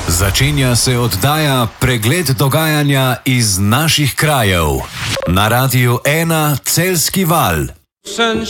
Začenja se oddaja Pregled dogajanja iz naših krajev. Na Radiu 1 Celjski val.